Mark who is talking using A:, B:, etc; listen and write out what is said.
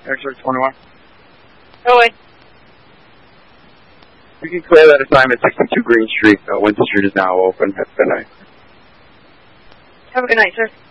A: X-ray 21.
B: Oh, wait.
A: You can clear that assignment, 62 Green Street. Winter Street is now open. Have a good night.
B: Have a good night, sir.